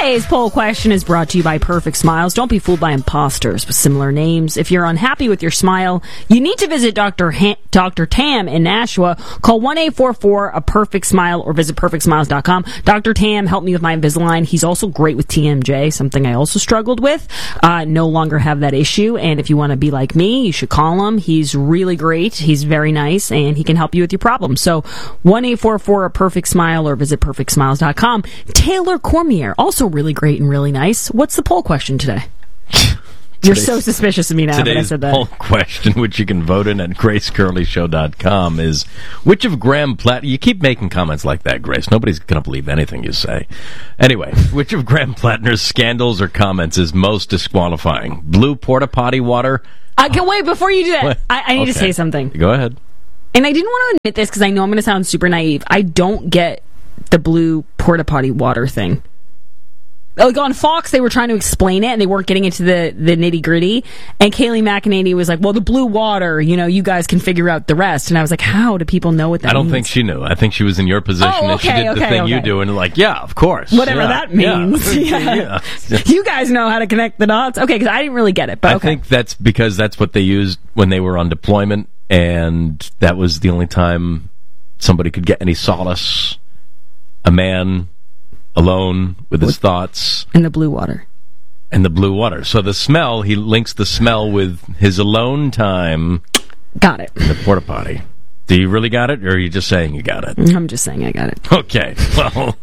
Today's poll question is brought to you by Perfect Smiles. Don't be fooled by imposters with similar names. If you're unhappy with your smile, you need to visit Dr. Tam in Nashua. Call 1-844-A-PERFECT-SMILE or visit perfectsmiles.com. Dr. Tam helped me with my Invisalign. He's also great with TMJ, something I also struggled with. No longer have that issue, and if you want to be like me, you should call him. He's really great. He's very nice, and he can help you with your problems. So 1-844-A-PERFECT-SMILE or visit perfectsmiles.com. Taylor Cormier, also really great and really nice. What's the poll question today? You're so suspicious of me now that I said that. Today's poll question, which you can vote in at gracecurleyshow.com, is which of Graham Platt... You keep making comments like that, Grace. Nobody's going to believe anything you say. Anyway, which of Graham Plattner's scandals or comments is most disqualifying? Blue porta potty water? Wait, before you do that, I need to say something. Go ahead. And I didn't want to admit this because I know I'm going to sound super naive. I don't get the blue porta potty water thing. Like on Fox, they were trying to explain it, and they weren't getting into the nitty-gritty. And Kayleigh McEnany was like, well, the blue water, you guys can figure out the rest. And I was like, how do people know what that means? I don't think she knew. I think she was in your position, and she did the thing you do, and like, yeah, of course. Whatever that means. Yeah. You guys know how to connect the dots? Okay, because I didn't really get it, but okay. I think that's because that's what they used when they were on deployment, and that was the only time somebody could get any solace. A man... alone with his thoughts. And the blue water. And the blue water. So the smell, he links the smell with his alone time. Got it. In the porta potty. Do you really got it, or are you just saying you got it? I'm just saying I got it. Okay. Well,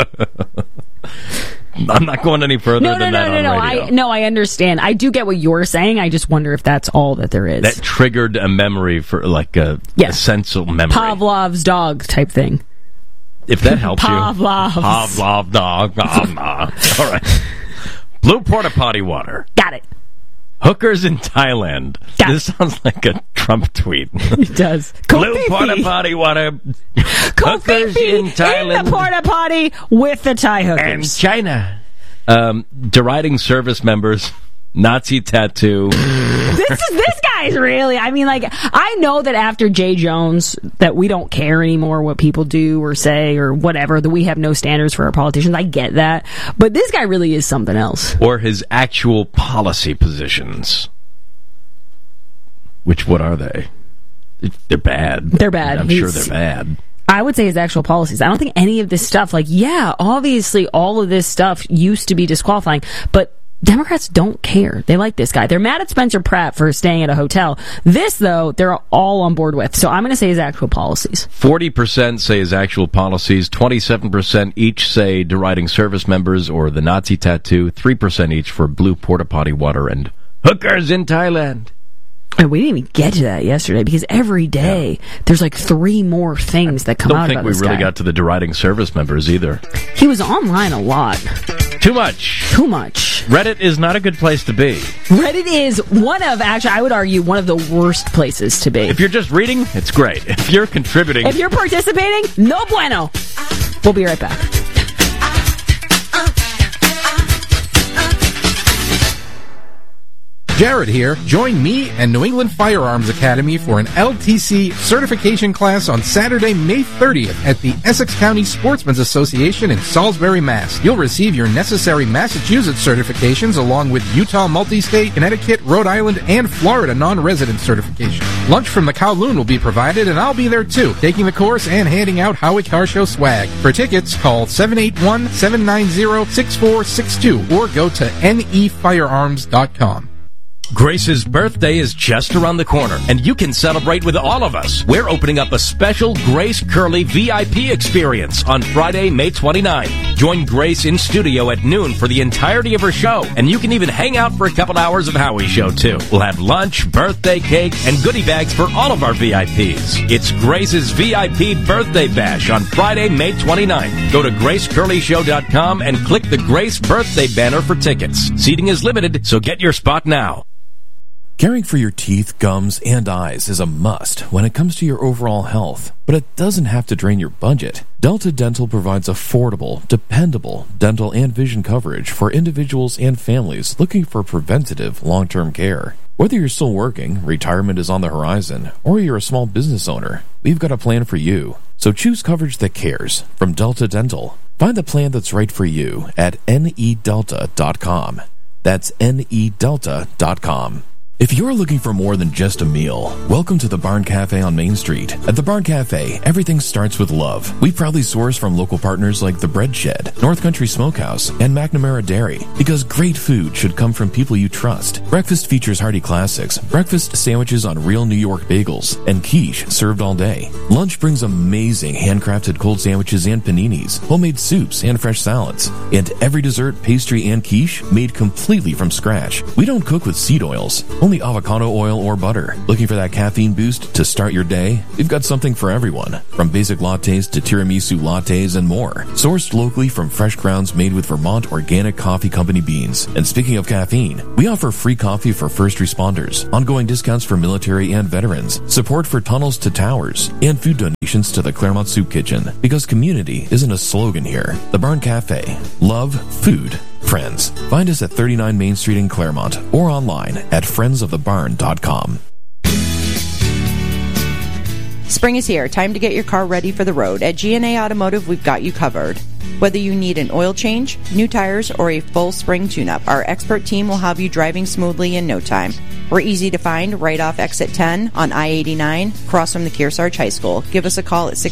I'm not going any further than that on radio. I understand. I do get what you're saying. I just wonder if that's all that there is. That triggered a memory for, like, a essential memory. Pavlov's dog type thing. If that helps Pavlov dog. All right. Blue porta potty water. Got it. Hookers in Thailand. This sounds like a Trump tweet. It does. Blue porta potty water. Hookers in Thailand. In the porta potty with the Thai hookers. And China. Deriding service members. Nazi tattoo. This guy's really, I know that after Jay Jones that we don't care anymore what people do or say or whatever, that we have no standards for our politicians. I get that. But this guy really is something else. Or his actual policy positions. What are they? They're bad. They're bad. I'm sure they're bad. I would say his actual policies. I don't think any of this stuff, obviously all of this stuff used to be disqualifying, but Democrats don't care. They like this guy. They're mad at Spencer Pratt for staying at a hotel. This, though, they're all on board with. So I'm going to say his actual policies. 40% say his actual policies. 27% each say deriding service members or the Nazi tattoo. 3% each for blue porta potty water and hookers in Thailand. And we didn't even get to that yesterday because every day there's like 3 more things that come out about this guy. I don't think we really got to the deriding service members either. He was online a lot. Too much. Reddit is not a good place to be. Reddit is I would argue, one of the worst places to be. If you're just reading, it's great. If you're contributing... If you're participating, no bueno. We'll be right back. Jared here. Join me and New England Firearms Academy for an LTC certification class on Saturday, May 30th at the Essex County Sportsmen's Association in Salisbury, Mass. You'll receive your necessary Massachusetts certifications along with Utah Multi-State, Connecticut, Rhode Island, and Florida non-resident certification. Lunch from the Kowloon will be provided, and I'll be there too, taking the course and handing out Howick Car Show swag. For tickets, call 781-790-6462 or go to nefirearms.com. Grace's birthday is just around the corner, and you can celebrate with all of us. We're opening up a special Grace Curley VIP experience on Friday, May 29th. Join Grace in studio at noon for the entirety of her show, and you can even hang out for a couple hours of Howie's show, too. We'll have lunch, birthday cake, and goodie bags for all of our VIPs. It's Grace's VIP Birthday Bash on Friday, May 29th. Go to gracecurleyshow.com and click the Grace Birthday banner for tickets. Seating is limited, so get your spot now. Caring for your teeth, gums, and eyes is a must when it comes to your overall health, but it doesn't have to drain your budget. Delta Dental provides affordable, dependable dental and vision coverage for individuals and families looking for preventative, long-term care. Whether you're still working, retirement is on the horizon, or you're a small business owner, we've got a plan for you. So choose coverage that cares from Delta Dental. Find the plan that's right for you at nedelta.com. That's nedelta.com. If you're looking for more than just a meal, welcome to the Barn Cafe on Main Street. At the Barn Cafe, everything starts with love. We proudly source from local partners like The Bread Shed, North Country Smokehouse, and McNamara Dairy, because great food should come from people you trust. Breakfast features hearty classics, breakfast sandwiches on real New York bagels, and quiche served all day. Lunch brings amazing handcrafted cold sandwiches and paninis, homemade soups and fresh salads, and every dessert, pastry, and quiche made completely from scratch. We don't cook with seed oils, only avocado oil or butter. Looking for that caffeine boost to start your day? We've got something for everyone, from basic lattes to tiramisu lattes and more. Sourced locally from fresh grounds made with Vermont Organic Coffee Company beans. And speaking of caffeine, we offer free coffee for first responders, ongoing discounts for military and veterans, support for tunnels to towers, and food donations to the Claremont Soup Kitchen. Because community isn't a slogan here. The Barn Cafe. Love, food, friends. Find us at 39 Main Street in Claremont or online at friendsofthebarn.com. Spring is here. Time to get your car ready for the road. At G&A Automotive, we've got you covered. Whether you need an oil change, new tires, or a full spring tune-up, our expert team will have you driving smoothly in no time. We're easy to find right off exit 10 on I-89, across from the Kearsarge High School. Give us a call at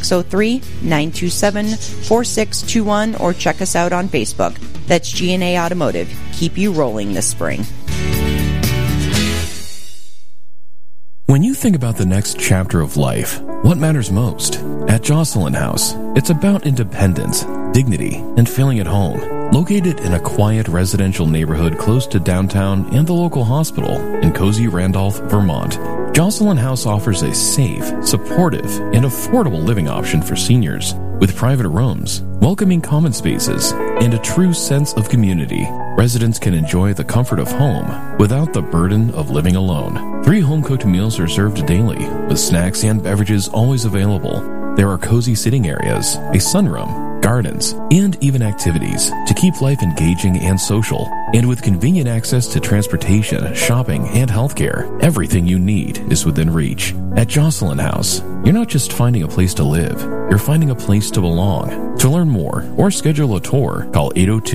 603-927-4621 or check us out on Facebook. That's G&A Automotive. Keep you rolling this spring. When you think about the next chapter of life, what matters most? At Jocelyn House, it's about independence, dignity, and feeling at home. Located in a quiet residential neighborhood close to downtown and the local hospital in cozy Randolph, Vermont, Jocelyn House offers a safe, supportive, and affordable living option for seniors with private rooms, welcoming common spaces, and a true sense of community. Residents can enjoy the comfort of home without the burden of living alone. 3 home-cooked meals are served daily, with snacks and beverages always available. There are cozy sitting areas, a sunroom, gardens, and even activities to keep life engaging and social. And with convenient access to transportation, shopping, and healthcare, everything you need is within reach. At Jocelyn House, you're not just finding a place to live, you're finding a place to belong. To learn more or schedule a tour, call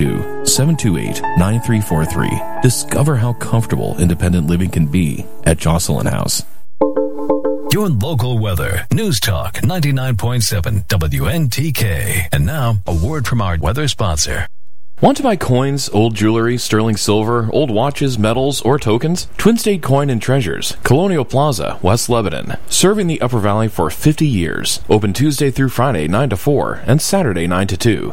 802-728-9343. Discover how comfortable independent living can be at Jocelyn House. Your local weather. News Talk 99.7 WNTK. And now, a word from our weather sponsor. Want to buy coins, old jewelry, sterling silver, old watches, medals, or tokens? Twin State Coin and Treasures, Colonial Plaza, West Lebanon. Serving the Upper Valley for 50 years. Open Tuesday through Friday 9 to 4 and Saturday 9 to 2.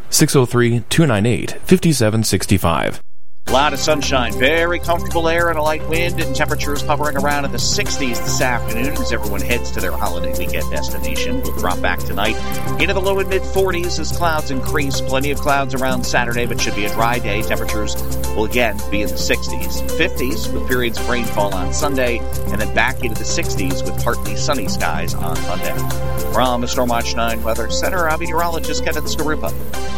603-298-5765. A lot of sunshine, very comfortable air and a light wind, and temperatures hovering around in the 60s this afternoon as everyone heads to their holiday weekend destination. We'll drop back tonight into the low and mid-40s as clouds increase. Plenty of clouds around Saturday, but should be a dry day. Temperatures will again be in the 60s. 50s with periods of rainfall on Sunday, and then back into the 60s with partly sunny skies on Monday. From the Stormwatch 9 Weather Center, I'm meteorologist Kevin Skarupa.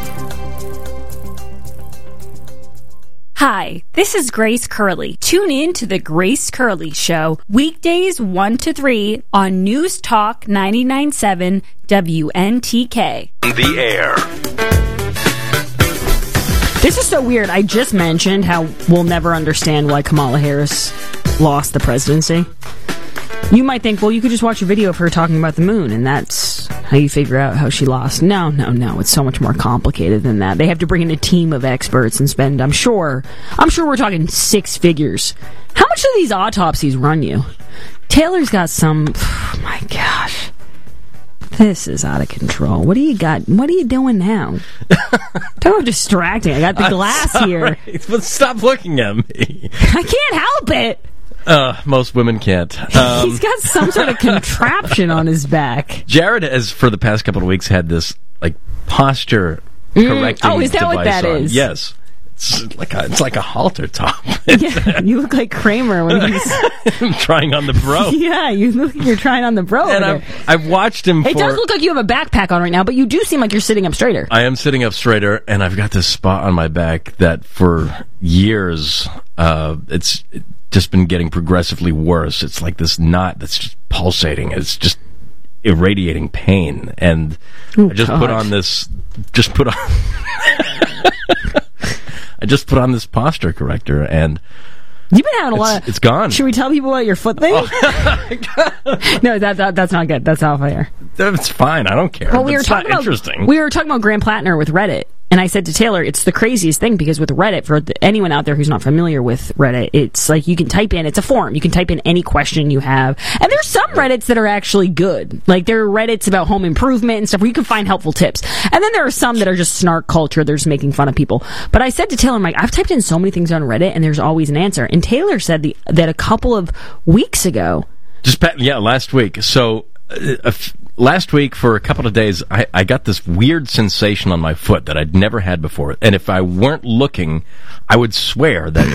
Hi, this is Grace Curley. Tune in to The Grace Curley Show, weekdays 1 to 3 on News Talk 99.7 WNTK. The air. This is so weird. I just mentioned how we'll never understand why Kamala Harris lost the presidency. You might think, well, you could just watch a video of her talking about the moon, and that's how you figure out how she lost. No. It's so much more complicated than that. They have to bring in a team of experts and spend, I'm sure we're talking 6 figures. How much do these autopsies run you? Taylor's got some, oh my gosh. This is out of control. What do you got? What are you doing now? Talk about distracting. I got the glass here. But stop looking at me. I can't help it. Most women can't. He's got some sort of contraption on his back. Jared has, for the past couple of weeks, had this posture correcting Oh, is that device what that on. is? Yes. It's like a halter top. Yeah, you look like Kramer when he's trying on the bro. Yeah, you look like you're trying on the bro. And I've watched him. It does look like you have a backpack on right now, but you do seem like you're sitting up straighter. I am sitting up straighter, and I've got this spot on my back that for years, it's just been getting progressively worse. It's like this knot that's just pulsating. irradiating pain, and I just put on this posture corrector, and you've been having a lot of... It's gone. Should we tell people about your foot thing? No, that's not good. That's not fair. That's fine. I don't care. Well, we were talking about Graham Plattner with Reddit, and I said to Taylor, it's the craziest thing, because with Reddit, for anyone out there who's not familiar with Reddit, it's like you can type in, it's a forum, you can type in any question you have, and there's some Reddits that are actually good. Like, there are Reddits about home improvement and stuff where you can find helpful tips, and then there are some that are just snark culture, they're just making fun of people. But I said to Taylor, I'm like, I've typed in so many things on Reddit, and there's always an answer. And Taylor said that a couple of weeks ago... last week. So... last week, for a couple of days, I got this weird sensation on my foot that I'd never had before. And if I weren't looking, I would swear that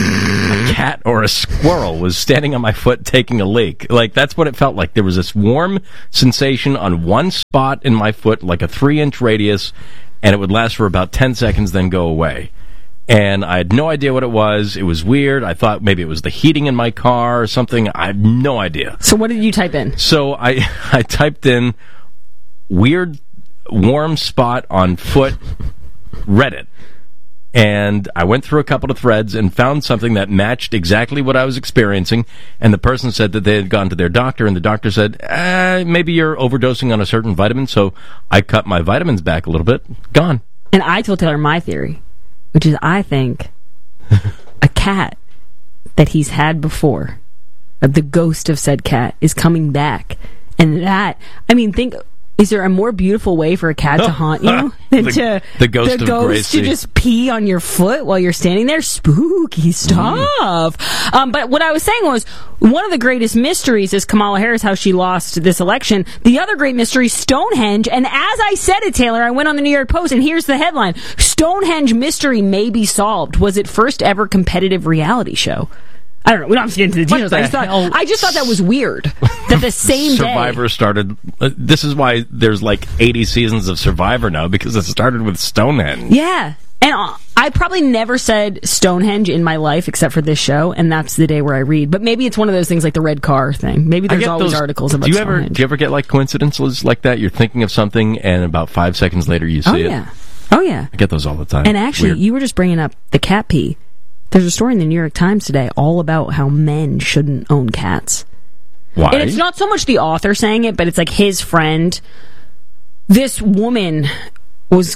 a cat or a squirrel was standing on my foot taking a leak. Like, that's what it felt like. There was this warm sensation on one spot in my foot, like a 3-inch radius, and it would last for about 10 seconds, then go away. And I had no idea what it was. It was weird. I thought maybe it was the heating in my car or something. I have no idea. So what did you type in? So I typed in weird warm spot on foot Reddit. And I went through a couple of threads and found something that matched exactly what I was experiencing. And the person said that they had gone to their doctor, and the doctor said, maybe you're overdosing on a certain vitamin. So I cut my vitamins back a little bit. Gone. And I told Taylor my theory, which is I think a cat that he's had before, the ghost of said cat, is coming back. And that, I mean, is there a more beautiful way for a cat to haunt you than the ghost to just pee on your foot while you're standing there? Spooky stuff. But what I was saying was, one of the greatest mysteries is Kamala Harris, how she lost this election. The other great mystery, Stonehenge. And as I said it, Taylor, I went on the New York Post, and here's the headline: Stonehenge mystery may be solved. Was it first ever competitive reality show? I don't know. We don't have to get into the details. I just thought that was weird. That the same Survivor started. This is why there's like 80 seasons of Survivor now, because it started with Stonehenge. Yeah. And I probably never said Stonehenge in my life except for this show, and that's the day where I read. But maybe it's one of those things like the red car thing. Maybe there's always articles about Stonehenge. Do you ever get like coincidences like that? You're thinking of something, and about 5 seconds later you see it? Oh, yeah. I get those all the time. And actually, you were just bringing up the cat pee. There's a story in the New York Times today all about how men shouldn't own cats. Why? And it's not so much the author saying it, but it's like his friend. This woman was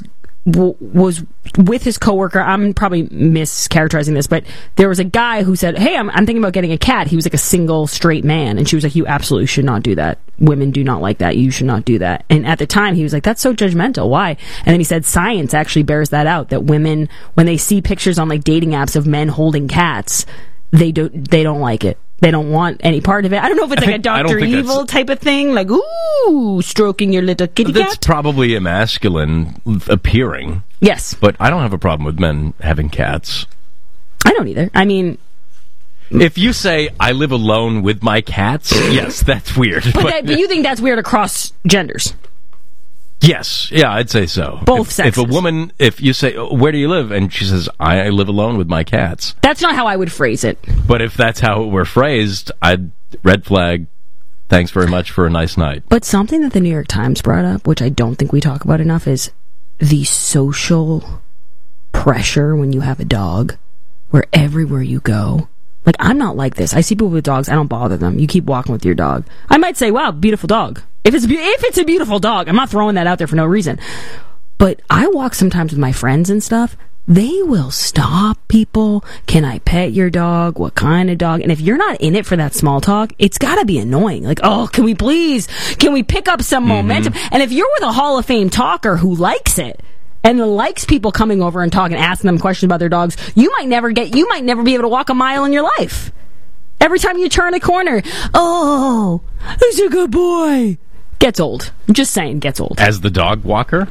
with his coworker. I'm probably mischaracterizing this, but there was a guy who said, hey, I'm thinking about getting a cat. He was like a single straight man, and she was like, you absolutely should not do that. Women do not like that. You should not do that. And at the time, he was like, that's so judgmental. Why? And then he said science actually bears that out, that women, when they see pictures on like dating apps of men holding cats, they don't like it. They don't want any part of it. I don't know if it's like a Dr. Evil type of thing, like, ooh, stroking your little kitty cat. That's probably masculine appearing. Yes. But I don't have a problem with men having cats. I don't either. I mean, if you say, I live alone with my cats, yes, that's weird. But you think that's weird across genders? Yes. Yeah, I'd say so. Both sexes. If you say, where do you live? And she says, I live alone with my cats. That's not how I would phrase it. But if that's how it were phrased, I'd red flag, thanks very much for a nice night. But something that the New York Times brought up, which I don't think we talk about enough, is the social pressure when you have a dog, where everywhere you go, like, I'm not like this. I see people with dogs, I don't bother them. You keep walking with your dog. I might say, wow, beautiful dog. If it's a beautiful dog, I'm not throwing that out there for no reason. But I walk sometimes with my friends and stuff. They will stop people. Can I pet your dog? What kind of dog? And if you're not in it for that small talk, it's got to be annoying. Like, oh, can we pick up some momentum? And if you're with a Hall of Fame talker who likes it, and likes people coming over and talking, asking them questions about their dogs, you might never be able to walk a mile in your life. Every time you turn a corner, oh, he's a good boy. Gets old. I'm just saying, gets old. As the dog walker?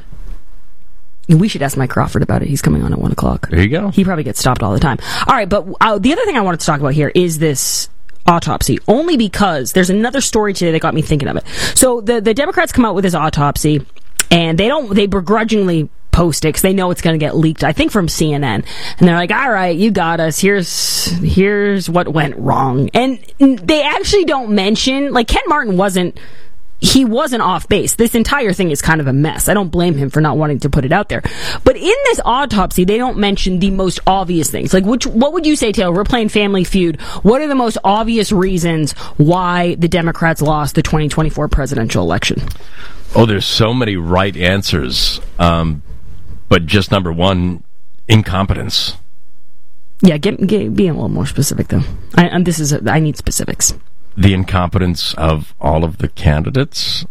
We should ask Mike Crawford about it. He's coming on at 1 o'clock. There you go. He probably gets stopped all the time. All right, but the other thing I wanted to talk about here is this autopsy, only because there's another story today that got me thinking of it. So the Democrats come out with this autopsy, and they begrudgingly post it because they know it's going to get leaked, I think from CNN, and they're like, all right, you got us, here's what went wrong. And they actually don't mention, like, Ken Martin wasn't he wasn't off base. This entire thing is kind of a mess. I don't blame him for not wanting to put it out there. But in this autopsy, they don't mention the most obvious things. Like, what would you say, Taylor? We're playing Family Feud. What are the most obvious reasons why the Democrats lost the 2024 presidential election? Oh, there's so many right answers. But just number one, incompetence. Yeah, be a little more specific, though. I need specifics. The incompetence of all of the candidates.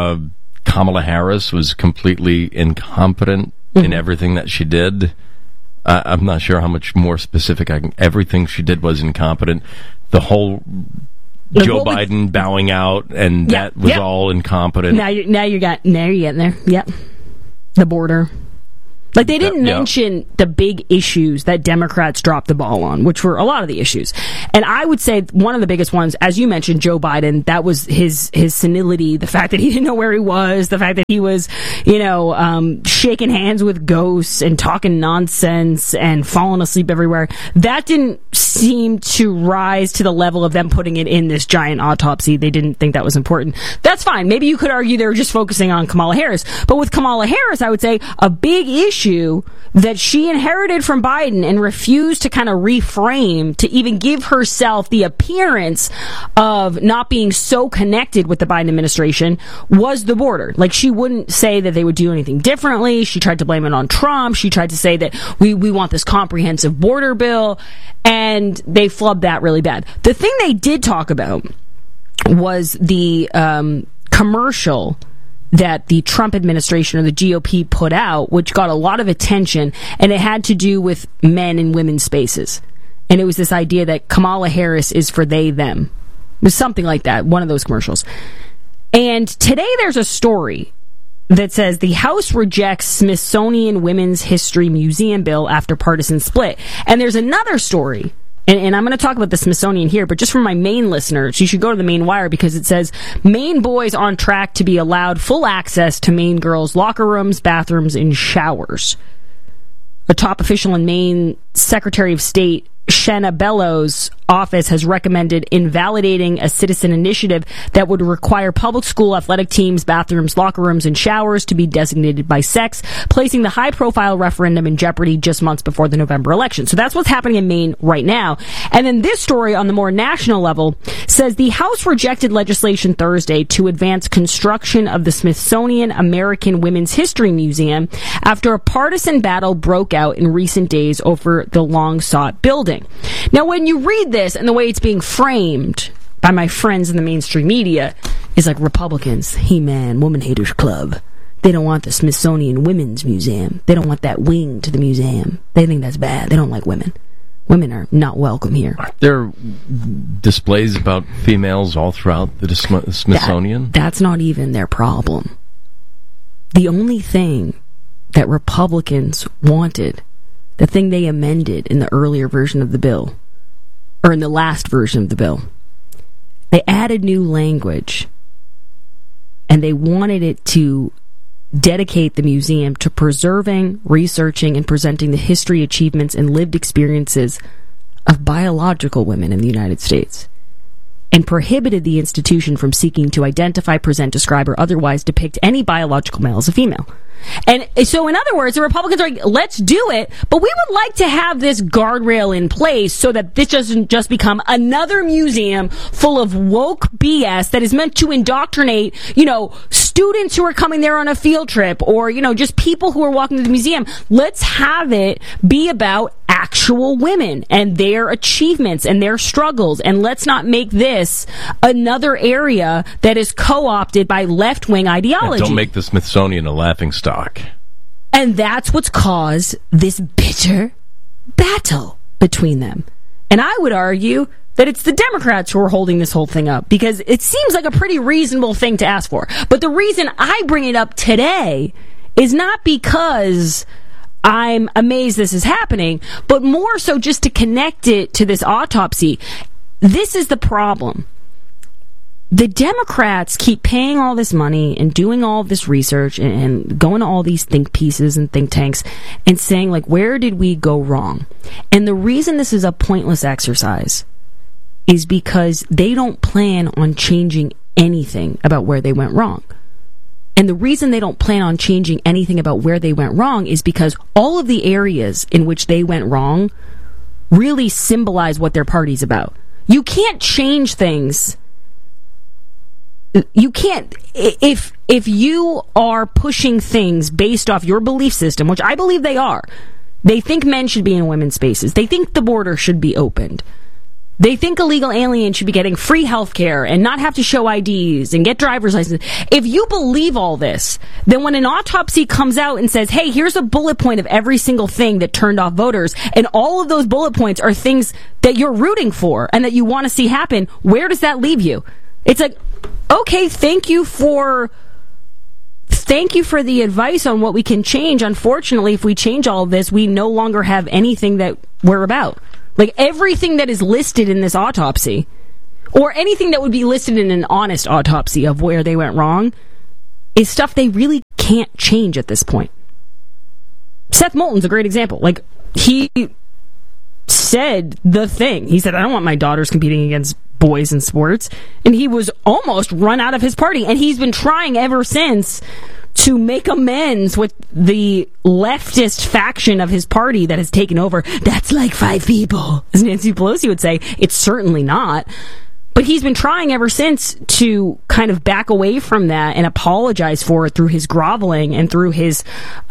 Kamala Harris was completely incompetent in everything that she did. I'm not sure how much more specific everything she did was incompetent. The whole Joe Biden bowing out, and that was all incompetent. Now you're getting there. Yep. The border. Like, they didn't mention the big issues that Democrats dropped the ball on, which were a lot of the issues. And I would say one of the biggest ones, as you mentioned, Joe Biden, that was his senility, the fact that he didn't know where he was, the fact that he was, shaking hands with ghosts and talking nonsense and falling asleep everywhere. That didn't seem to rise to the level of them putting it in this giant autopsy. They didn't think that was important. That's fine. Maybe you could argue they were just focusing on Kamala Harris. But with Kamala Harris, I would say a big issue that she inherited from Biden and refused to kind of reframe to even give herself the appearance of not being so connected with the Biden administration was the border. Like, she wouldn't say that they would do anything differently. She tried to blame it on Trump. She tried to say that we want this comprehensive border bill, and they flubbed that really bad. The thing they did talk about was the commercial that the Trump administration or the GOP put out, which got a lot of attention, and it had to do with men and women's spaces. And it was this idea that Kamala Harris is for they, them. It was something like that, one of those commercials. And today there's a story that says the House rejects Smithsonian Women's History Museum bill after partisan split. And there's another story. And I'm going to talk about the Smithsonian here, but just for my Maine listeners, you should go to the Maine Wire, because it says Maine boys on track to be allowed full access to Maine girls' locker rooms, bathrooms, and showers. A top official in Maine, Secretary of State Shanna Bellows' office has recommended invalidating a citizen initiative that would require public school athletic teams, bathrooms, locker rooms, and showers to be designated by sex, placing the high-profile referendum in jeopardy just months before the November election. So that's what's happening in Maine right now. And then this story on the more national level says the House rejected legislation Thursday to advance construction of the Smithsonian American Women's History Museum after a partisan battle broke out in recent days over the long-sought building. Now, when you read this and the way it's being framed by my friends in the mainstream media is like Republicans, He-Man, Woman Haters Club. They don't want the Smithsonian Women's Museum. They don't want that wing to the museum. They think that's bad. They don't like women. Women are not welcome here. Are there displays about females all throughout the Smithsonian? That's not even their problem. The only thing that Republicans wanted, the thing they amended in the earlier version of the bill, or in the last version of the bill, they added new language, and they wanted it to dedicate the museum to preserving, researching, and presenting the history, achievements, and lived experiences of biological women in the United States, and prohibited the institution from seeking to identify, present, describe, or otherwise depict any biological male as a female. And so, in other words, the Republicans are like, let's do it, but we would like to have this guardrail in place so that this doesn't just become another museum full of woke BS that is meant to indoctrinate, students who are coming there on a field trip, or, just people who are walking to the museum. Let's have it be about actual women and their achievements and their struggles, and let's not make this another area that is co-opted by left-wing ideology. Don't make the Smithsonian a laughingstock. And that's what's caused this bitter battle between them. And I would argue that it's the Democrats who are holding this whole thing up, because it seems like a pretty reasonable thing to ask for. But the reason I bring it up today is not because I'm amazed this is happening, but more so just to connect it to this autopsy. This is the problem. The Democrats keep paying all this money and doing all this research and going to all these think pieces and think tanks and saying, like, where did we go wrong? And the reason this is a pointless exercise is because they don't plan on changing anything about where they went wrong. And the reason they don't plan on changing anything about where they went wrong is because all of the areas in which they went wrong really symbolize what their party's about. You can't change things. You can't, if you are pushing things based off your belief system, which I believe they are. They think men should be in women's spaces. They think the border should be opened. They think illegal aliens should be getting free health care and not have to show IDs and get driver's licenses. If you believe all this, then when an autopsy comes out and says, hey, here's a bullet point of every single thing that turned off voters, and all of those bullet points are things that you're rooting for and that you want to see happen, where does that leave you? It's like, okay, thank you for the advice on what we can change. Unfortunately, if we change all of this, we no longer have anything that we're about. Like, everything that is listed in this autopsy, or anything that would be listed in an honest autopsy of where they went wrong, is stuff they really can't change at this point. Seth Moulton's a great example. Like, he said the thing. He said, I don't want my daughters competing against boys in sports. And he was almost run out of his party. And he's been trying ever since to make amends with the leftist faction of his party that has taken over. That's like 5 people, as Nancy Pelosi would say. It's certainly not. But he's been trying ever since to kind of back away from that and apologize for it through his groveling and through his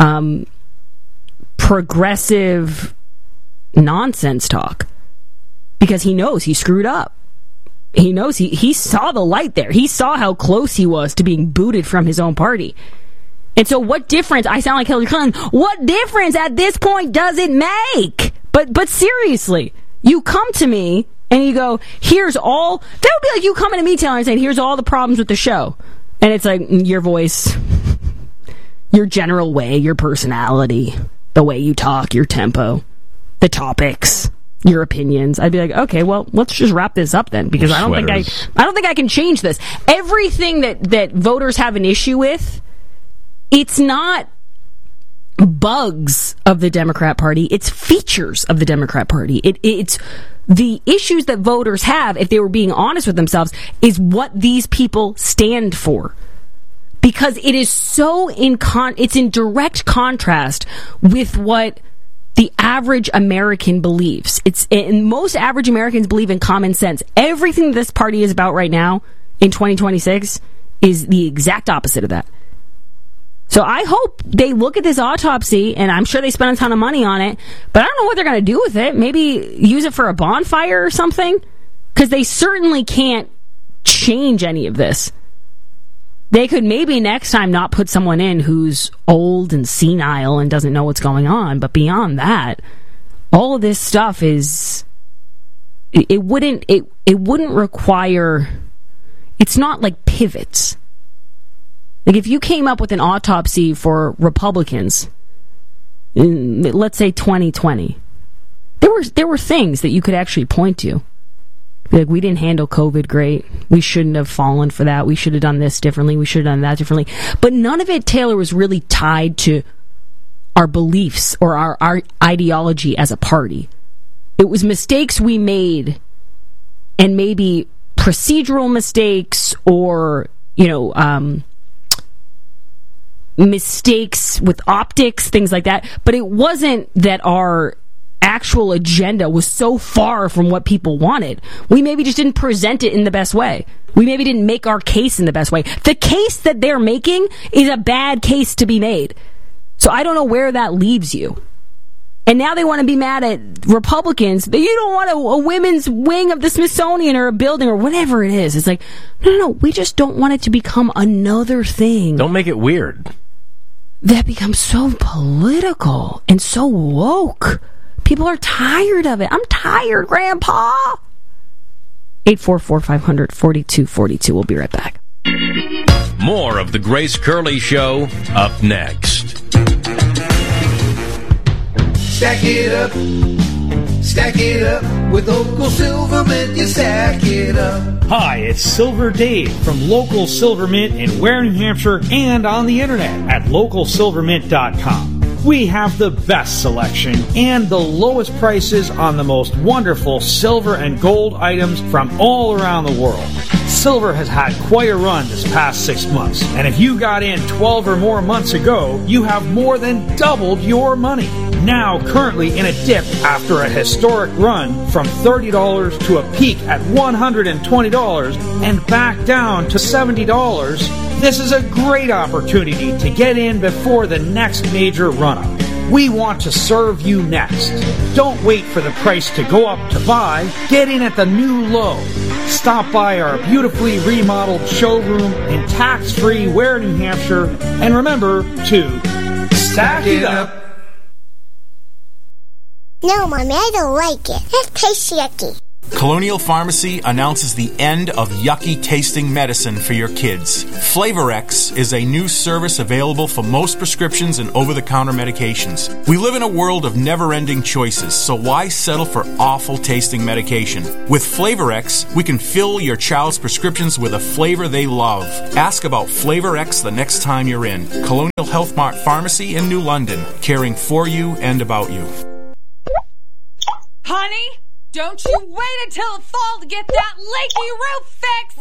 progressive nonsense talk. Because he knows he screwed up. He knows he saw the light there. He saw how close he was to being booted from his own party. And so what difference, I sound like Hillary Clinton, what difference at this point does it make? But seriously, you come to me and you go, here's all, that would be like you coming to me telling me, saying, here's all the problems with the show. And it's like, your voice, your general way, your personality, the way you talk, your tempo, the topics, your opinions. I'd be like, okay, well, let's just wrap this up then, because I don't think I can change this. Everything that voters have an issue with, it's not bugs of the Democrat Party, it's features of the Democrat Party. It's the issues that voters have, if they were being honest with themselves, is what these people stand for. Because it is so it's in direct contrast with what the average American believes. And most average Americans believe in common sense. Everything this party is about right now in 2026 is the exact opposite of that. So I hope they look at this autopsy, and I'm sure they spent a ton of money on it, but I don't know what they're going to do with it. Maybe use it for a bonfire or something? Because they certainly can't change any of this. They could maybe next time not put someone in who's old and senile and doesn't know what's going on, but beyond that, all of this stuff is... It wouldn't require... It's not like pivots. Like, if you came up with an autopsy for Republicans in, let's say, 2020, there were things that you could actually point to. Like, we didn't handle COVID great. We shouldn't have fallen for that. We should have done this differently. We should have done that differently. But none of it, Taylor, was really tied to our beliefs or our ideology as a party. It was mistakes we made, and maybe procedural mistakes or, mistakes with optics, things like that. But it wasn't that our actual agenda was so far from what people wanted. We maybe just didn't present it in the best way. We maybe didn't make our case in the best way. The case that they're making is a bad case to be made. So I don't know where that leaves you. And now they want to be mad at Republicans that you don't want a women's wing of the Smithsonian or a building or whatever it is. It's like, no, we just don't want it to become another thing. Don't make it weird. That becomes so political and so woke. People are tired of it. I'm tired, Grandpa. 844-500-4242. We'll be right back. More of the Grace Curley Show up next. Stack it up with Local Silvermint, you stack it up. Hi, it's Silver Dave from Local Silvermint in Ware, New Hampshire, and on the internet at localsilvermint.com. We have the best selection and the lowest prices on the most wonderful silver and gold items from all around the world. Silver has had quite a run this past 6 months, and if you got in 12 or more months ago, you have more than doubled your money. Now currently in a dip after a historic run from $30 to a peak at $120 and back down to $70, this is a great opportunity to get in before the next major run-up. We want to serve you next. Don't wait for the price to go up to buy. Get in at the new low. Stop by our beautifully remodeled showroom in tax-free Ware, New Hampshire, and remember to stack it up. No, Mommy, I don't like it. It tastes yucky. Colonial Pharmacy announces the end of yucky tasting medicine for your kids. FlavorX is a new service available for most prescriptions and over-the-counter medications. We live in a world of never-ending choices, so why settle for awful tasting medication? With FlavorX, we can fill your child's prescriptions with a flavor they love. Ask about FlavorX the next time you're in. Colonial Health Mart Pharmacy in New London, caring for you and about you. Honey? Don't you wait until the fall to get that leaky roof fixed!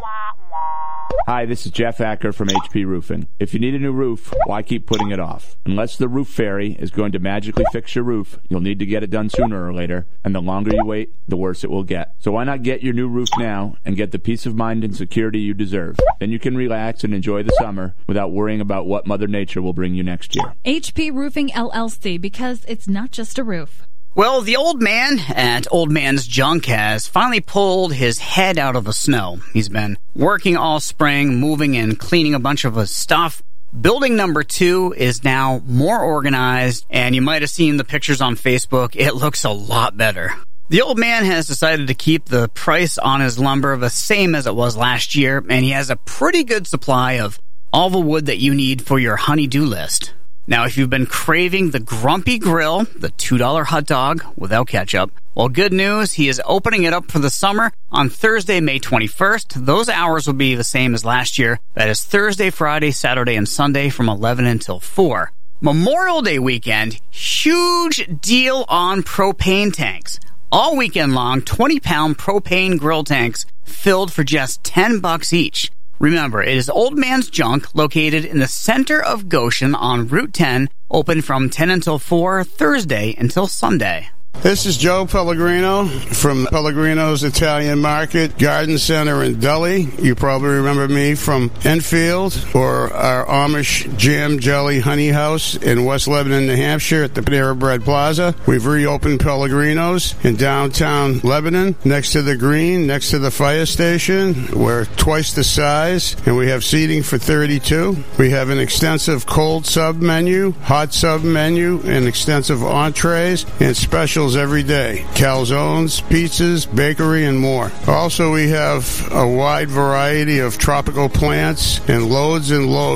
Hi, this is Jeff Acker from HP Roofing. If you need a new roof, why keep putting it off? Unless the roof fairy is going to magically fix your roof, you'll need to get it done sooner or later, and the longer you wait, the worse it will get. So why not get your new roof now and get the peace of mind and security you deserve? Then you can relax and enjoy the summer without worrying about what Mother Nature will bring you next year. HP Roofing LLC, because it's not just a roof. Well, the old man at Old Man's Junk has finally pulled his head out of the snow. He's been working all spring, moving and cleaning a bunch of his stuff. Building number 2 is now more organized, and you might have seen the pictures on Facebook. It looks a lot better. The old man has decided to keep the price on his lumber the same as it was last year, and he has a pretty good supply of all the wood that you need for your honey-do list. Now, if you've been craving the Grumpy Grill, the $2 hot dog without ketchup, well, good news, he is opening it up for the summer on Thursday, May 21st. Those hours will be the same as last year. That is Thursday, Friday, Saturday, and Sunday from 11 until 4. Memorial Day weekend, huge deal on propane tanks. All weekend long, 20-pound propane grill tanks filled for just $10 each. Remember, it is Old Man's Junk, located in the center of Goshen on Route 10, open from 10 until 4, Thursday until Sunday. This is Joe Pellegrino from Pellegrino's Italian Market, Garden Center in Dully. You probably remember me from Enfield or our Amish Jam Jelly Honey House in West Lebanon, New Hampshire at the Panera Bread Plaza. We've reopened Pellegrino's in downtown Lebanon, next to the Green, next to the fire station. We're twice the size, and we have seating for 32. We have an extensive cold sub menu, hot sub menu, and extensive entrees and special every day. Calzones, pizzas, bakery, and more. Also, we have a wide variety of tropical plants and loads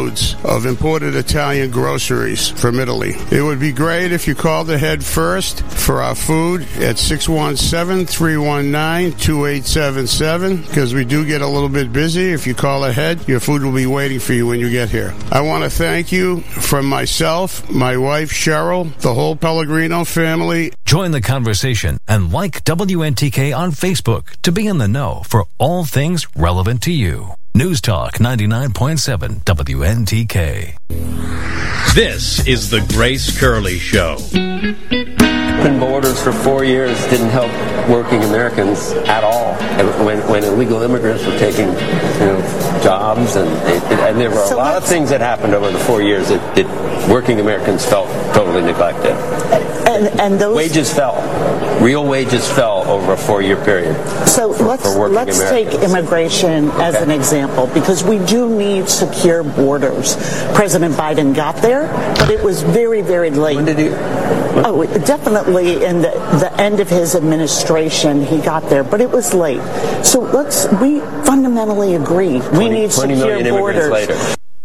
of imported Italian groceries from Italy. It would be great if you called ahead first for our food at 617-319-2877, because we do get a little bit busy. If you call ahead, your food will be waiting for you when you get here. I want to thank you from myself, my wife Cheryl, the whole Pellegrino family. Join the conversation and like WNTK on Facebook to be in the know for all things relevant to you. News Talk 99.7 WNTK. This is the Grace Curley Show. Open borders for 4 years didn't help working Americans at all. When illegal immigrants were taking, jobs, and there were a lot of things that happened over the 4 years that working Americans felt totally neglected. And those wages fell. Real wages fell over a 4-year period. So let's take immigration as an example, because we do need secure borders. President Biden got there, but it was very, very late. When did he? Oh, definitely in the end of his administration, he got there, but it was late. So we fundamentally agree. We need secure borders. Later.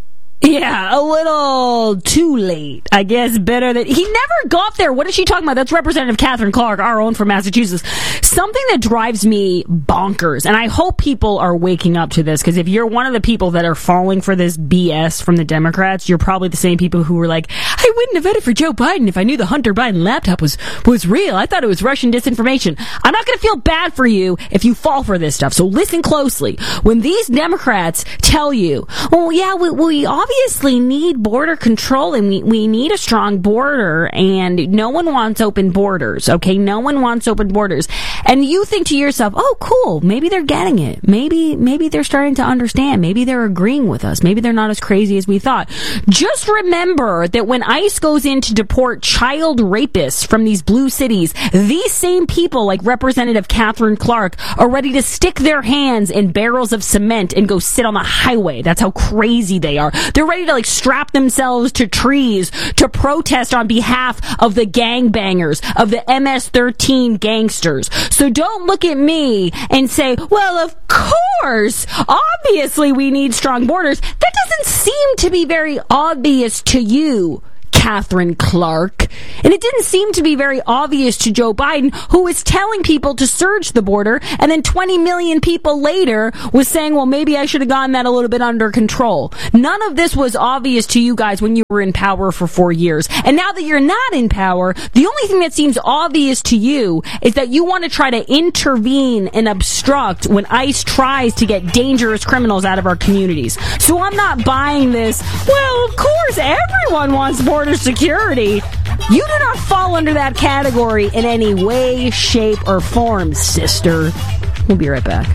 Yeah, a little too late. I guess better that he never got there. What is she talking about? That's Representative Catherine Clark, our own from Massachusetts. Something that drives me bonkers, and I hope people are waking up to this, because if you're one of the people that are falling for this BS from the Democrats, you're probably the same people who were like, I wouldn't have voted for Joe Biden if I knew the Hunter Biden laptop was real. I thought it was Russian disinformation. I'm not going to feel bad for you if you fall for this stuff. So listen closely. When these Democrats tell you, well, yeah, we obviously need border control and we need a strong border, and no one wants open borders, okay? No one wants open borders. And you think to yourself, oh, cool, maybe they're getting it. Maybe they're starting to understand. Maybe they're agreeing with us. Maybe they're not as crazy as we thought. Just remember that when ICE goes in to deport child rapists from these blue cities, these same people, like Representative Catherine Clark, are ready to stick their hands in barrels of cement and go sit on the highway. That's how crazy they are. They're ready to strap themselves to trees to protest on behalf of the gangbangers, of the MS-13 gangsters. So don't look at me and say, well, of course, obviously we need strong borders. That doesn't seem to be very obvious to you, Catherine Clark. And it didn't seem to be very obvious to Joe Biden, who was telling people to surge the border, and then 20 million people later was saying, well, maybe I should have gotten that a little bit under control. None of this was obvious to you guys when you were in power for 4 years. And now that you're not in power, the only thing that seems obvious to you is that you want to try to intervene and obstruct when ICE tries to get dangerous criminals out of our communities. So I'm not buying this, well, of course, everyone wants border security. You do not fall under that category in any way, shape, or form, sister. We'll be right back.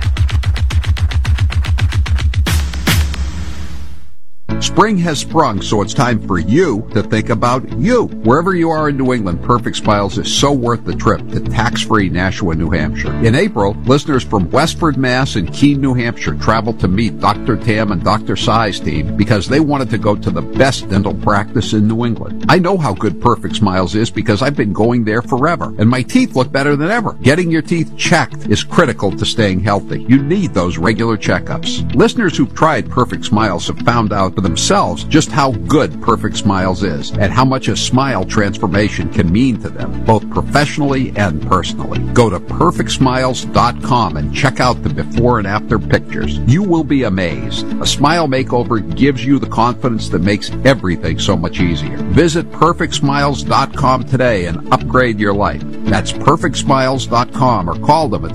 Spring has sprung, so it's time for you to think about you. Wherever you are in New England, Perfect Smiles is so worth the trip to tax-free Nashua, New Hampshire. In April, listeners from Westford, Mass. and Keene, New Hampshire traveled to meet Dr. Tam and Dr. Sai's team because they wanted to go to the best dental practice in New England. I know how good Perfect Smiles is because I've been going there forever, and my teeth look better than ever. Getting your teeth checked is critical to staying healthy. You need those regular checkups. Listeners who've tried Perfect Smiles have found out for themselves just how good Perfect Smiles is and how much a smile transformation can mean to them, both professionally and personally. Go to perfectsmiles.com and check out the before and after pictures. You will be amazed. A smile makeover gives you the confidence that makes everything so much easier. Visit perfectsmiles.com today and upgrade your life. That's perfectsmiles.com or call them at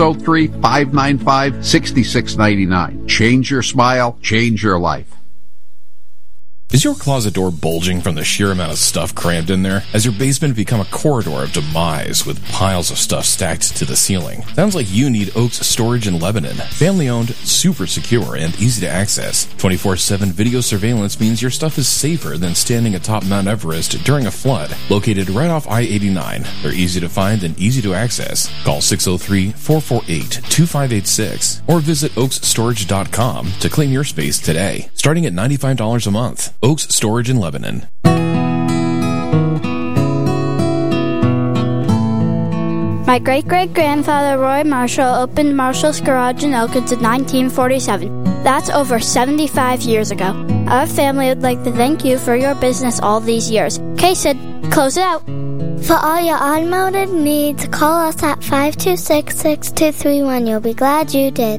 603-595-6699. Change your smile, change your life. Is your closet door bulging from the sheer amount of stuff crammed in there? Has your basement become a corridor of demise with piles of stuff stacked to the ceiling? Sounds like you need Oaks Storage in Lebanon. Family owned, super secure, and easy to access. 24/7 video surveillance means your stuff is safer than standing atop Mount Everest during a flood. Located right off I-89, they're easy to find and easy to access. Call 603-448-2586 or visit oaksstorage.com to claim your space today, starting at $95 a month. Oaks Storage in Lebanon. My great-great-grandfather Roy Marshall opened Marshall's Garage in Elkins in 1947. That's over 75 years ago. Our family would like to thank you for your business all these years. Okay, Sid, close it out. For all your automotive needs, call us at 526-6231. You'll be glad you did.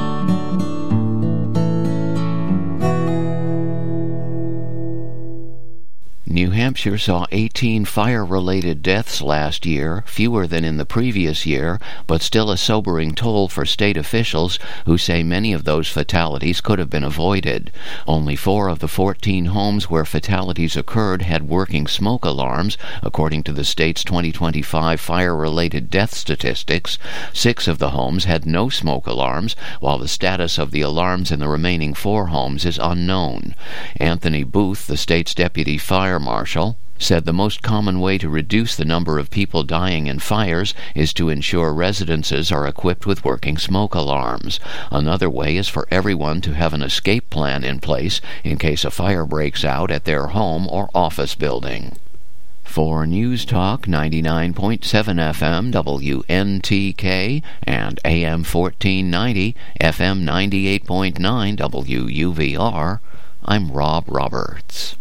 New Hampshire saw 18 fire-related deaths last year, fewer than in the previous year, but still a sobering toll for state officials who say many of those fatalities could have been avoided. Only 4 of the 14 homes where fatalities occurred had working smoke alarms, according to the state's 2025 fire-related death statistics. 6 of the homes had no smoke alarms, while the status of the alarms in the remaining 4 homes is unknown. Anthony Booth, the state's deputy fire marshal, said the most common way to reduce the number of people dying in fires is to ensure residences are equipped with working smoke alarms. Another way is for everyone to have an escape plan in place in case a fire breaks out at their home or office building. For News Talk 99.7 FM WNTK and AM 1490 FM 98.9 WUVR, I'm Rob Roberts.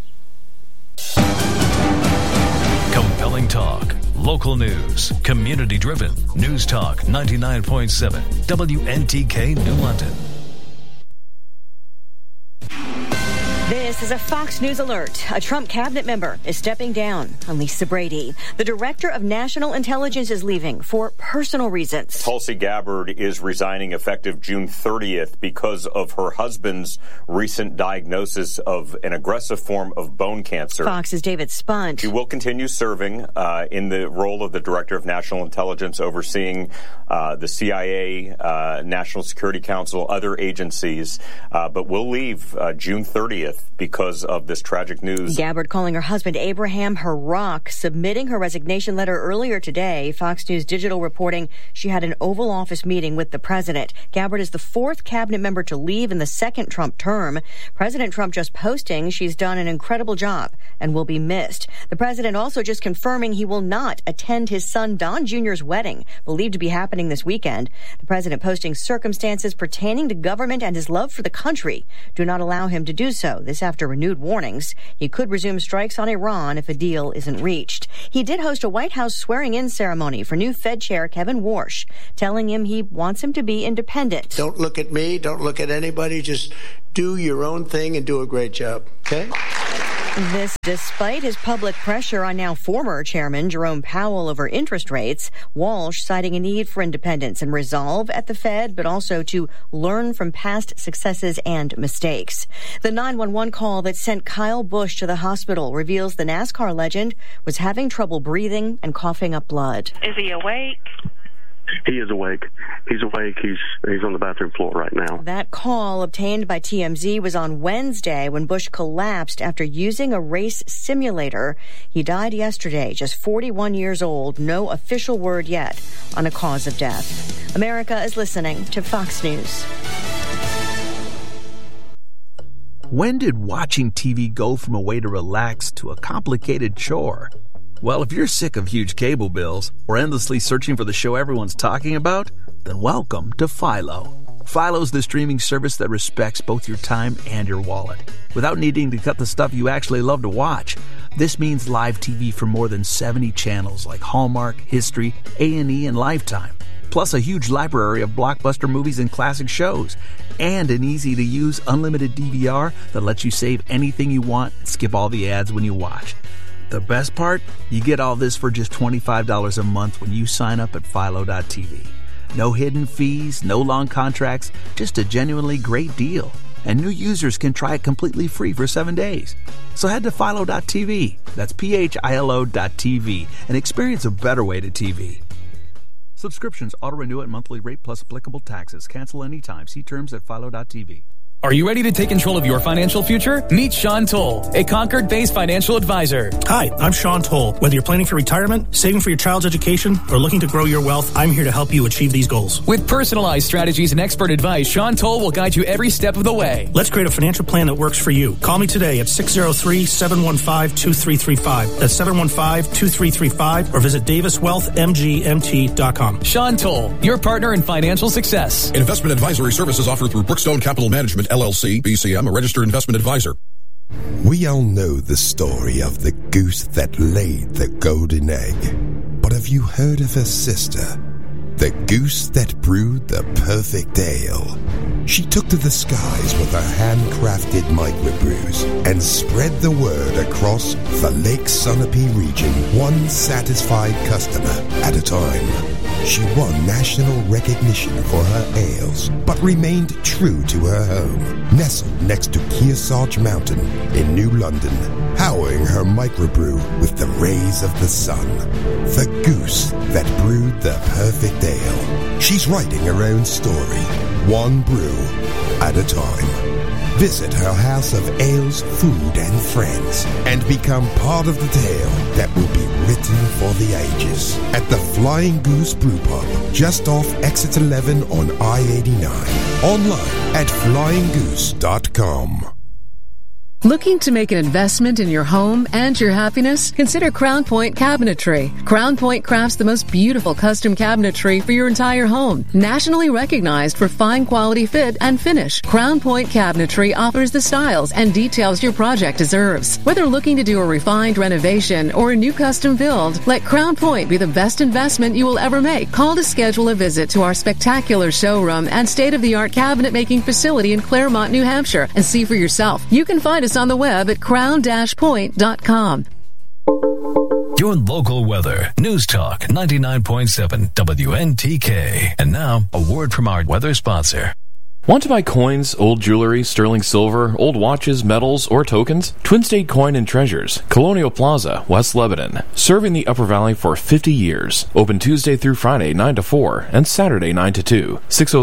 Compelling talk, local news, community-driven. News Talk 99.7 WNTK New London. This is a Fox News alert. A Trump cabinet member is stepping down. Lisa Brady, the director of national intelligence, is leaving for personal reasons. Tulsi Gabbard is resigning effective June 30th because of her husband's recent diagnosis of an aggressive form of bone cancer. Fox's David Spunt. She will continue serving in the role of the director of national intelligence, overseeing the CIA, National Security Council, other agencies, but will leave June 30th because of this tragic news. Gabbard calling her husband Abraham her rock, submitting her resignation letter earlier today. Fox News Digital reporting she had an Oval Office meeting with the president. Gabbard is the fourth cabinet member to leave in the second Trump term. President Trump just posting she's done an incredible job and will be missed. The president also just confirming he will not attend his son Don Jr.'s wedding, believed to be happening this weekend. The president posting circumstances pertaining to government and his love for the country do not allow him to do so. This after renewed warnings. He could resume strikes on Iran if a deal isn't reached. He did host a White House swearing-in ceremony for new Fed Chair Kevin Warsh, telling him he wants him to be independent. Don't look at me. Don't look at anybody. Just do your own thing and do a great job. Okay? This despite his public pressure on now former chairman Jerome Powell over interest rates. Walsh citing a need for independence and resolve at the Fed, but also to learn from past successes and mistakes. The 911 call that sent Kyle Busch to the hospital reveals the NASCAR legend was having trouble breathing and coughing up blood. Is he awake? He is awake. He's awake. He's on the bathroom floor right now. That call obtained by TMZ was on Wednesday when Busch collapsed after using a race simulator. He died yesterday, just 41 years old. No official word yet on a cause of death. America is listening to Fox News. When did watching TV go from a way to relax to a complicated chore? Well, if you're sick of huge cable bills or endlessly searching for the show everyone's talking about, then welcome to Philo. Philo's the streaming service that respects both your time and your wallet, without needing to cut the stuff you actually love to watch. This means live TV from more than 70 channels like Hallmark, History, A&E, and Lifetime, plus a huge library of blockbuster movies and classic shows, and an easy-to-use unlimited DVR that lets you save anything you want and skip all the ads when you watch. The best part? You get all this for just $25 a month when you sign up at Philo.tv. No hidden fees, no long contracts, just a genuinely great deal. And new users can try it completely free for 7 days. So head to Philo.tv, that's PHILO.tv, and experience a better way to TV. Subscriptions auto-renew at monthly rate plus applicable taxes. Cancel anytime. See terms at Philo.tv. Are you ready to take control of your financial future? Meet Sean Toll, a Concord-based financial advisor. Hi, I'm Sean Toll. Whether you're planning for retirement, saving for your child's education, or looking to grow your wealth, I'm here to help you achieve these goals. With personalized strategies and expert advice, Sean Toll will guide you every step of the way. Let's create a financial plan that works for you. Call me today at 603-715-2335. That's 715-2335, or visit DavisWealthMGMT.com. Sean Toll, your partner in financial success. Investment advisory services offered through Brookstone Capital Management, LLC, BCM, a registered investment advisor. We all know the story of the goose that laid the golden egg. But have you heard of her sister? The goose that brewed the perfect ale. She took to the skies with her handcrafted microbrews and spread the word across the Lake Sunapee region, one satisfied customer at a time. She won national recognition for her ales, but remained true to her home, nestled next to Kearsarge Mountain in New London, powering her microbrew with the rays of the sun. The goose that brewed the perfect ale. She's writing her own story, one brew at a time. Visit her house of ales, food, and friends, and become part of the tale that will be written for the ages at the Flying Goose Brew Pub, just off Exit 11 on I-89. Online at flyinggoose.com. Looking to make an investment in your home and your happiness? Consider Crown Point Cabinetry. Crown Point crafts the most beautiful custom cabinetry for your entire home. Nationally recognized for fine quality fit and finish, Crown Point Cabinetry offers the styles and details your project deserves. Whether looking to do a refined renovation or a new custom build, let Crown Point be the best investment you will ever make. Call to schedule a visit to our spectacular showroom and state-of-the-art cabinet making facility in Claremont, New Hampshire, and see for yourself. You can find us on the web at crown-point.com. Your local weather. News Talk 99.7 WNTK. And now, a word from our weather sponsor. Want to buy coins, old jewelry, sterling silver, old watches, medals, or tokens? Twin State Coin and Treasures, Colonial Plaza, West Lebanon. Serving the Upper Valley for 50 years. Open Tuesday through Friday 9 to 4 and Saturday 9 to 2.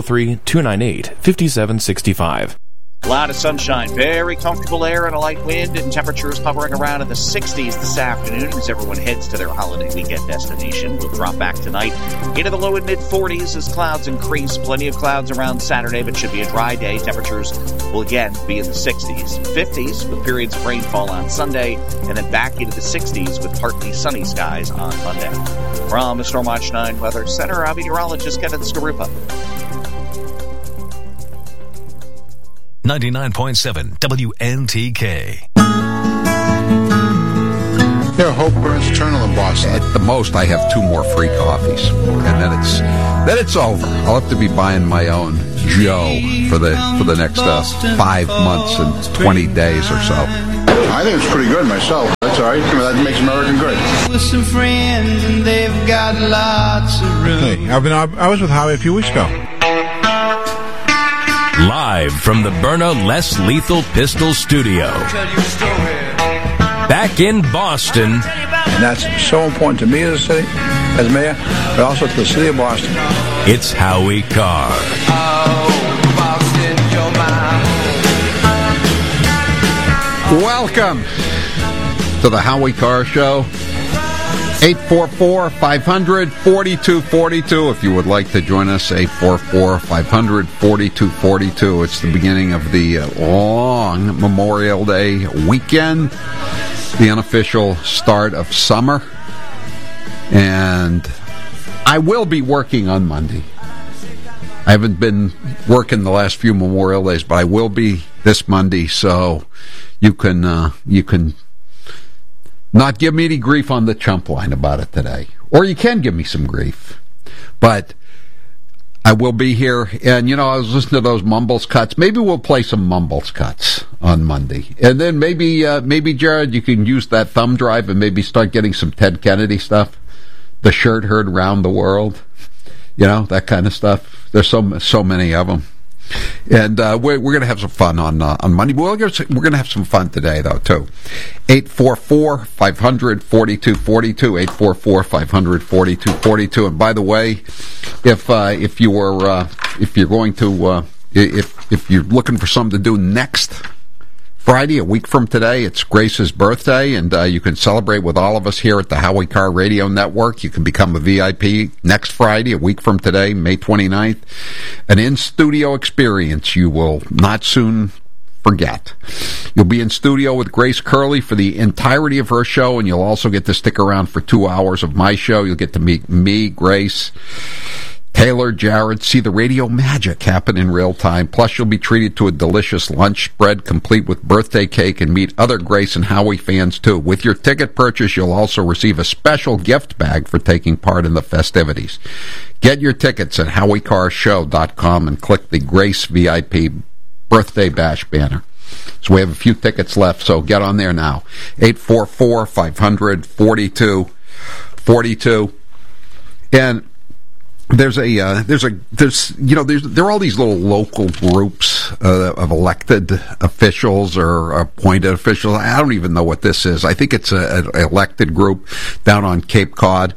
603-298-5765. A lot of sunshine, very comfortable air and a light wind, and temperatures hovering around in the 60s this afternoon as everyone heads to their holiday weekend destination. We'll drop back tonight into the low and mid-40s as clouds increase. Plenty of clouds around Saturday, but should be a dry day. Temperatures will again be in the 60s, 50s with periods of rainfall on Sunday, and then back into the 60s with partly sunny skies on Monday. From the Stormwatch 9 Weather Center, I'm meteorologist Kevin Skarupa. 99.7 WNTK. Yeah, Hope Burns Eternal in Boston. At the most, I have 2 more free coffees, and then it's over. I'll have to be buying my own Joe for the next 5 months and 20 days or so. I think it's pretty good myself. That's all right. That makes American great. With some friends, and they've got lots of room. Hey, I was with Howie a few weeks ago. Live from the Byrna Less Lethal Pistol Studio. Back in Boston. And that's so important to me as a city, as mayor, but also to the city of Boston. It's Howie Carr. Oh, Boston, you're my Welcome to the Howie Carr Show. 844-500-4242 if you would like to join us. 844-500-4242. It's the beginning of the long Memorial Day weekend, the unofficial start of summer. And I will be working on Monday. I haven't been working the last few Memorial Days, but I will be this Monday, so you can not give me any grief on the chump line about it today. Or you can give me some grief. But I will be here. And, I was listening to those Mumbles Cuts. Maybe we'll play some Mumbles Cuts on Monday. And then maybe Jared, you can use that thumb drive and maybe start getting some Ted Kennedy stuff. The shirt heard around the world. That kind of stuff. There's so many of them. And we're going to have some fun on Monday. We're going to have some fun today, though, too. 844-500-4242. 844-500-4242. And by the way, if you're looking for something to do next Friday, a week from today, it's Grace's birthday, and you can celebrate with all of us here at the Howie Carr Radio Network. You can become a VIP next Friday, a week from today, May 29th. An in-studio experience you will not soon forget. You'll be in studio with Grace Curley for the entirety of her show, and you'll also get to stick around for 2 hours of my show. You'll get to meet me, Grace, Taylor, Jared, see the radio magic happen in real time. Plus, you'll be treated to a delicious lunch spread complete with birthday cake and meet other Grace and Howie fans, too. With your ticket purchase, you'll also receive a special gift bag for taking part in the festivities. Get your tickets at HowieCarrShow.com and click the Grace VIP Birthday Bash banner. So we have a few tickets left, so get on there now. 844-500-4242. And there are all these little local groups of elected officials or appointed officials. I don't even know what this is. I think it's an elected group down on Cape Cod.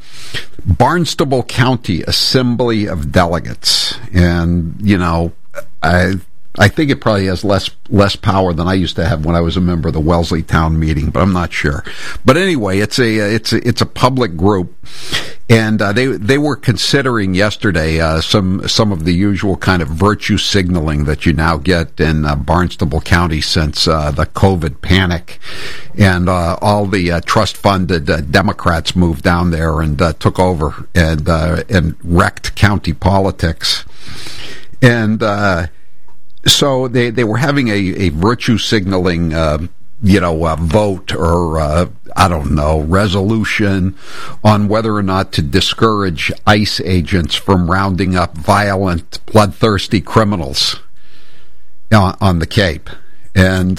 Barnstable County Assembly of Delegates. And, I think it probably has less power than I used to have when I was a member of the Wellesley Town Meeting, but I'm not sure. But anyway, it's a public group, and they were considering yesterday some of the usual kind of virtue signaling that you now get in Barnstable County since the COVID panic, and all the trust-funded Democrats moved down there and took over and wrecked county politics, and. So they were having a virtue signaling, vote or, I don't know, resolution on whether or not to discourage ICE agents from rounding up violent, bloodthirsty criminals on the Cape. And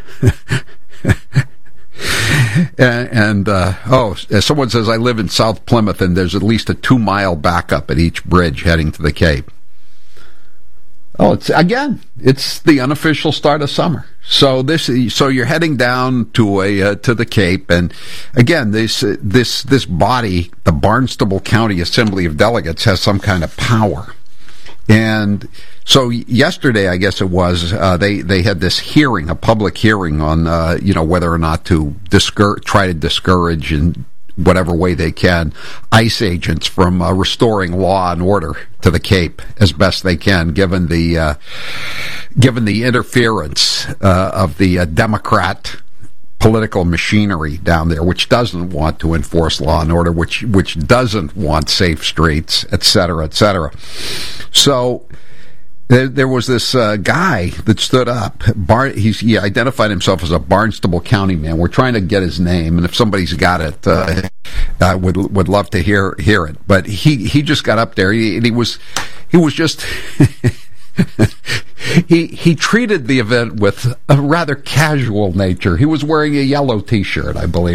someone says, I live in South Plymouth and there's at least a 2-mile backup at each bridge heading to the Cape. Oh, it's the unofficial start of summer. So you're heading down to the Cape, and again, this body, the Barnstable County Assembly of Delegates, has some kind of power. And so yesterday, I guess it was, they had this hearing, a public hearing on whether or not to try to discourage in whatever way they can ICE agents from restoring law and order to the Cape as best they can, given the interference of the Democrat political machinery down there, which doesn't want to enforce law and order, which doesn't want safe streets, et cetera, et cetera. So there was this guy that stood up. He identified himself as a Barnstable County man. We're trying to get his name, and if somebody's got it, I would love to hear it. But he just got up there. He was just he treated the event with a rather casual nature. He was wearing a yellow T-shirt, I believe.